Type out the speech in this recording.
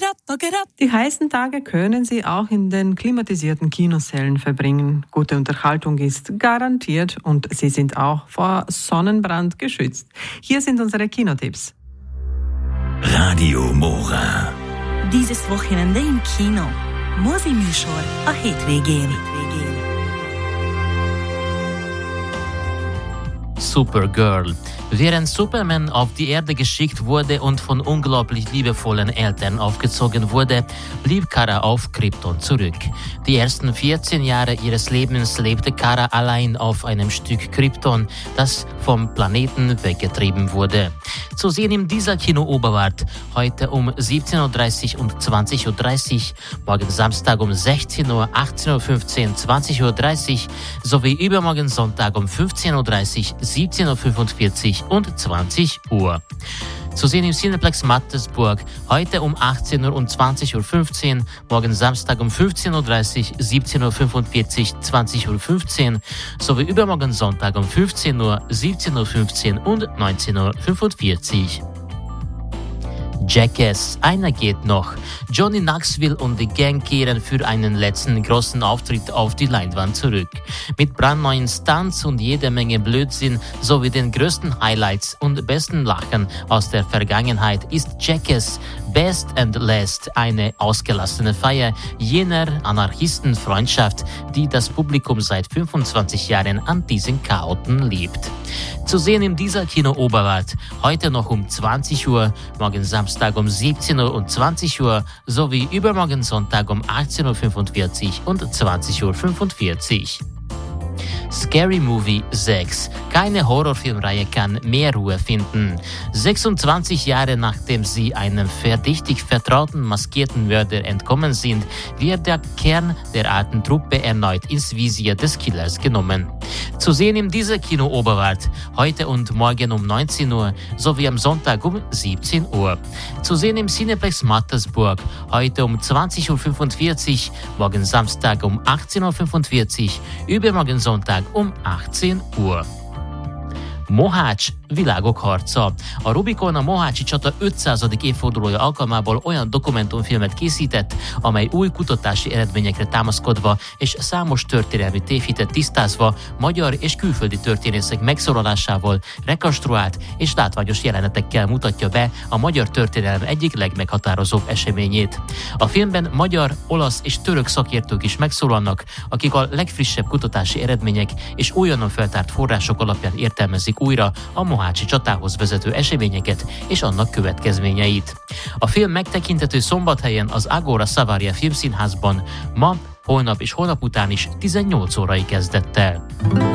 Die heißen Tage können Sie auch in den klimatisierten Kinosälen verbringen. Gute Unterhaltung ist garantiert und Sie sind auch vor Sonnenbrand geschützt. Hier sind unsere Kinotipps. Radio Mora. Dieses Wochenende im Kino. Mozi-műsor a hétvégén. Supergirl. Während Superman auf die Erde geschickt wurde und von unglaublich liebevollen Eltern aufgezogen wurde, blieb Kara auf Krypton zurück. Die ersten 14 Jahre ihres Lebens lebte Kara allein auf einem Stück Krypton, das vom Planeten weggetrieben wurde. Zu sehen im dieser Kino-Oberwart heute um 17.30 Uhr und 20.30 Uhr, morgen Samstag um 16 Uhr, 18.15 Uhr, 20.30 Uhr sowie übermorgen Sonntag um 15.30 Uhr, 17.45 Uhr und 20 Uhr. Zu sehen im Cineplex Mattersburg heute um 18 Uhr und 20.15 Uhr, morgen Samstag um 15.30 Uhr, 17.45 Uhr, 20.15 Uhr sowie übermorgen Sonntag um 15 Uhr, 17.15 Uhr und 19.45 Uhr. Jackass, einer geht noch. Johnny Knoxville und die Gang kehren für einen letzten großen Auftritt auf die Leinwand zurück. Mit brandneuen Stunts und jede Menge Blödsinn sowie den größten Highlights und besten Lachen aus der Vergangenheit ist Jackass Best and Last eine ausgelassene Feier jener Anarchistenfreundschaft, die das Publikum seit 25 Jahren an diesen Chaoten liebt. Zu sehen in dieser Kino Oberwart heute noch um 20 Uhr, morgen Samstag um 17 Uhr und 20 Uhr sowie übermorgen Sonntag um 18.45 Uhr und 20.45 Uhr. Scary Movie 6. Keine Horrorfilmreihe kann mehr Ruhe finden. 26 Jahre nachdem sie einem verdächtig vertrauten maskierten Mörder entkommen sind, wird der Kern der alten Truppe erneut ins Visier des Killers genommen. Zu sehen in dieser Kino Oberwart heute und morgen um 19 Uhr sowie am Sonntag um 17 Uhr. Zu sehen im Cineplex Mattersburg heute um 20.45 Uhr, morgen Samstag um 18.45 Uhr, übermorgen Sonntag um 18 Uhr. Mohács világok harca. A Rubikon a Mohácsi csata 500. évfordulója alkalmából olyan dokumentumfilmet készített, amely új kutatási eredményekre támaszkodva és számos történelmi tévhitet tisztázva magyar és külföldi történészek megszólalásával, rekonstruált és látványos jelenetekkel mutatja be a magyar történelem egyik legmeghatározóbb eseményét. A filmben magyar, olasz és török szakértők is megszólalnak, akik a legfrissebb kutatási eredmények és újonnan feltárt források alapján értelmezik újra a Mohácsi csatához vezető eseményeket és annak következményeit. A film megtekinthető Szombathelyen az Agora Savaria filmszínházban ma, holnap és holnap után is 18 órai kezdettel.